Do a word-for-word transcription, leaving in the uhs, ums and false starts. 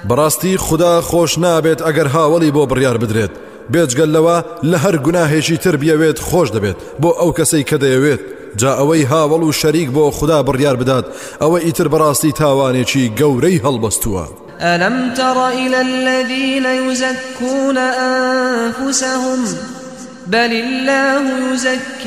بەڕاستی خدا خۆش نابێت ئەگەر هاوڵی بۆ بڕیار بدرێت بێجگەلەوە لە هەر گوناهێکی تر بیەوێت خۆش دەبێت بۆ ئەو کەسەی کە دەیەوێت جا ئەوەی هاوڵ و شەریک بۆ خدا بڕیار بدات ئەوە ئیتر بەڕاستی تاوانێکی گەورەی هەڵبەستووە. ألم تر إلى الذين يزكون أنفسهم بل الله يزكي